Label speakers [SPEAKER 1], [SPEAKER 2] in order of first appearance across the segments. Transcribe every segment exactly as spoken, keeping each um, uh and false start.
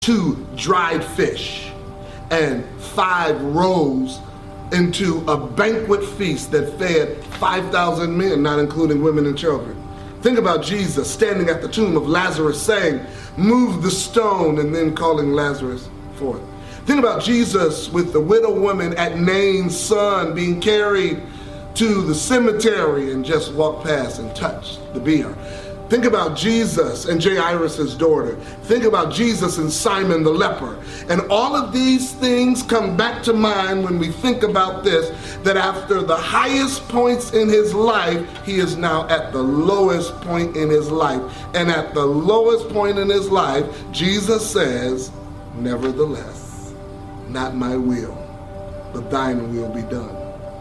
[SPEAKER 1] two dried fish and five roes into a banquet feast that fed five thousand men, not including women and children. Think about Jesus standing at the tomb of Lazarus saying, "Move the stone," and then calling Lazarus forth. Think about Jesus with the widow woman at Nain's son being carried to the cemetery and just walked past and touched the bier. Think about Jesus and Jairus' daughter. Think about Jesus and Simon the leper. And all of these things come back to mind when we think about this, that after the highest points in his life, he is now at the lowest point in his life. And at the lowest point in his life, Jesus says, "Nevertheless, not my will, but thine will be done."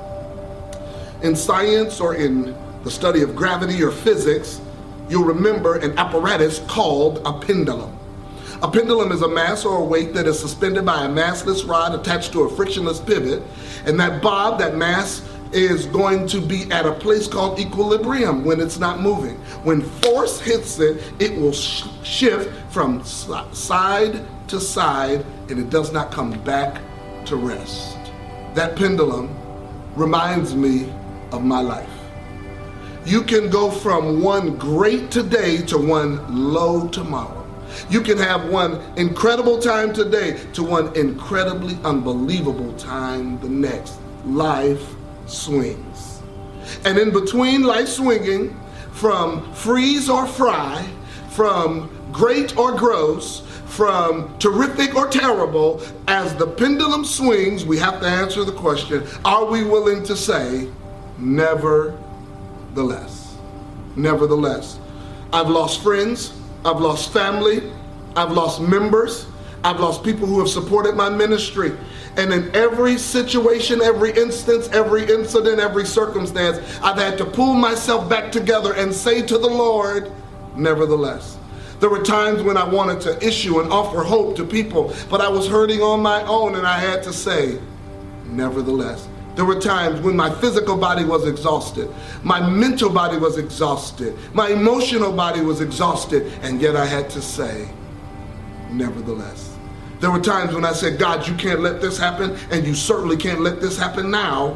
[SPEAKER 1] In science, or in the study of gravity or physics, you'll remember an apparatus called a pendulum. A pendulum is a mass or a weight that is suspended by a massless rod attached to a frictionless pivot, and that bob, that mass, is going to be at a place called equilibrium when it's not moving. When force hits it, it will sh- shift from side to side, and it does not come back to rest. That pendulum reminds me of my life. You can go from one great today to one low tomorrow. You can have one incredible time today to one incredibly unbelievable time the next. Life swings. And in between life swinging, from freeze or fry, from great or gross, from terrific or terrible, as the pendulum swings, we have to answer the question, are we willing to say, never Nevertheless, nevertheless, I've lost friends, I've lost family, I've lost members, I've lost people who have supported my ministry. And in every situation, every instance, every incident, every circumstance, I've had to pull myself back together and say to the Lord, nevertheless. There were times when I wanted to issue and offer hope to people, but I was hurting on my own, and I had to say, nevertheless. There were times when my physical body was exhausted, my mental body was exhausted, my emotional body was exhausted, and yet I had to say, nevertheless. There were times when I said, God, you can't let this happen, and you certainly can't let this happen now.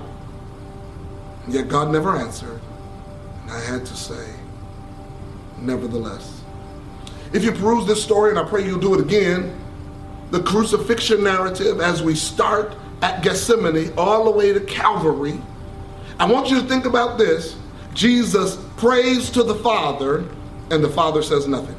[SPEAKER 1] And yet God never answered, and I had to say, nevertheless. If you peruse this story, and I pray you'll do it again, the crucifixion narrative, as we start at Gethsemane all the way to Calvary, I want you to think about this. Jesus prays to the Father, and the Father says nothing.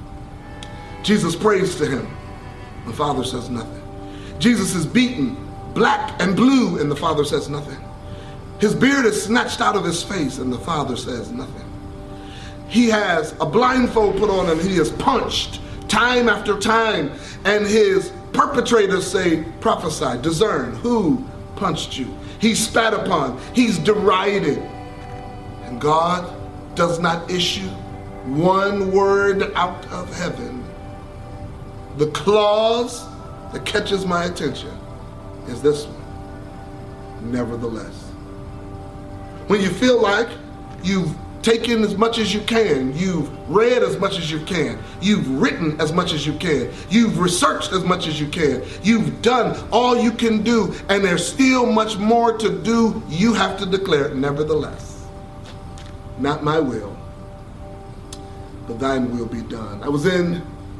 [SPEAKER 1] Jesus prays to him. The Father says nothing. Jesus is beaten black and blue, and the Father says nothing. His beard is snatched out of his face, and the Father says nothing. He has a blindfold put on him. He is punched time after time, and his perpetrators say, prophesy, discern, who punched you? He's spat upon, he's derided. And God does not issue one word out of heaven. The clause that catches my attention is this one, nevertheless. When you feel like you've taken as much as you can, you've read as much as you can, you've written as much as you can, you've researched as much as you can, you've done all you can do, and there's still much more to do, you have to declare, nevertheless, not my will, but thine will be done. I was in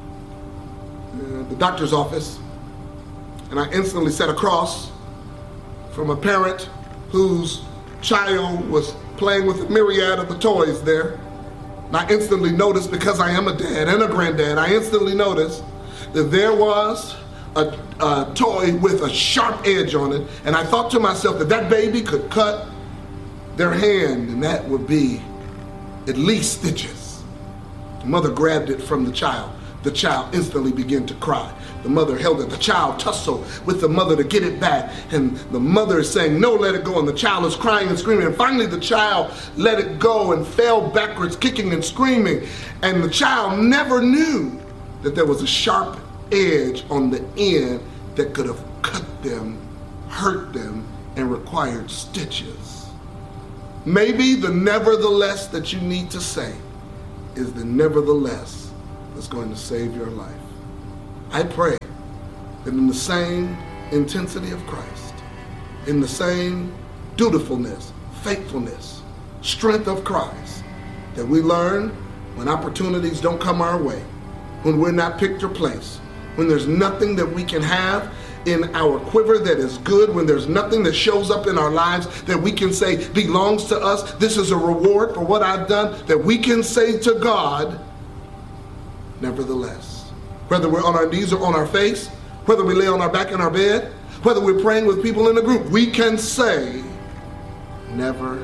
[SPEAKER 1] uh, the doctor's office, and I instantly sat across from a parent whose child was playing with a myriad of the toys there. And I instantly noticed, because I am a dad and a granddad, I instantly noticed that there was a, a toy with a sharp edge on it. And I thought to myself that that baby could cut their hand, and that would be at least stitches. The mother grabbed it from the child. The child instantly began to cry. The mother held it. The child tussled with the mother to get it back. And the mother is saying, no, let it go. And the child is crying and screaming. And finally the child let it go and fell backwards, kicking and screaming. And the child never knew that there was a sharp edge on the end that could have cut them, hurt them, and required stitches. Maybe the nevertheless that you need to say is the nevertheless that's going to save your life. I pray that in the same intensity of Christ, in the same dutifulness, faithfulness, strength of Christ, that we learn when opportunities don't come our way, when we're not picked or placed, when there's nothing that we can have in our quiver that is good, when there's nothing that shows up in our lives that we can say belongs to us, this is a reward for what I've done, that we can say to God, nevertheless. Whether we're on our knees or on our face, whether we lay on our back in our bed, whether we're praying with people in a group, we can say, nevertheless.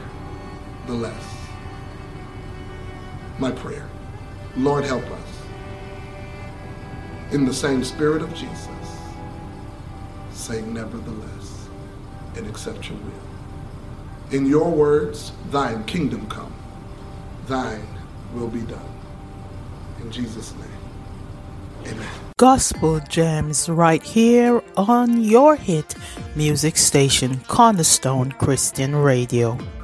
[SPEAKER 1] My prayer, Lord, help us in the same spirit of Jesus, say nevertheless and accept your will. In your words, thine kingdom come, thine will be done. In Jesus' name, amen.
[SPEAKER 2] Gospel gems right here on your hit music station, Cornerstone Christian Radio.